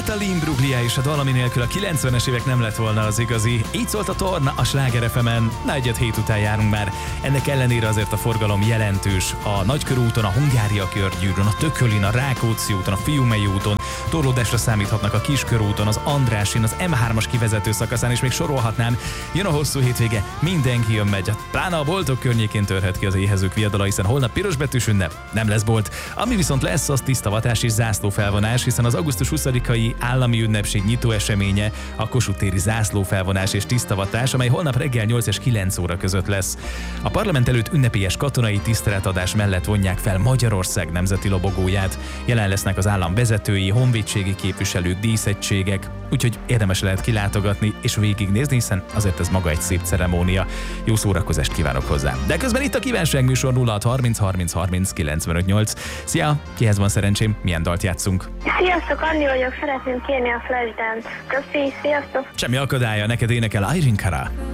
Natalie Imbruglia és a dal, ami nélkül a 90-es évek nem lett volna az igazi. Így szólt a Torna a Sláger FM-en. Negyed hét után járunk már. Ennek ellenére azért a forgalom jelentős. A Nagykörúton, a Hungária körgyűrűn, a Tökölin, a Rákóczi úton, a Fiumei úton, torlódásra számíthatnak a Kiskörúton, az Andrásin, az M3-as kivezető szakaszán, és még sorolhatnám. Jön a hosszú hétvége, mindenki jön megy. Pláne a boltok környékén törhet ki az éhezők viadala, hiszen holnap pirosbetűs ünnep, nem lesz bolt. Ami viszont lesz, az tisztavatás és zászlófelvonás, hiszen az augusztus 20-ai állami ünnepség nyitó eseménye a Kossuth téri zászlófelvonás és tisztavatás, amely holnap reggel 8 és 9 óra között lesz. A parlament előtt ünnepélyes katonai tiszteletadás mellett vonják fel Magyarország nemzeti lobogóját. Jelen lesznek az állam vezetői, honvédségi képviselők, díszegységek, úgyhogy érdemes lehet kilátogatni és végignézni, hiszen azért ez maga egy szép ceremónia. Jó szórakozást kívánok hozzá. De közben itt a kívánság műsor 0630 30 30 95 8. Szia! Kihez van szerencsém? Milyen dalt játszunk? Sziasztok, Andi vagyok, szeretném kérni a Flashdance. Köszi, sziasztok! Semmi akadálya, neked énekel Irene Cara.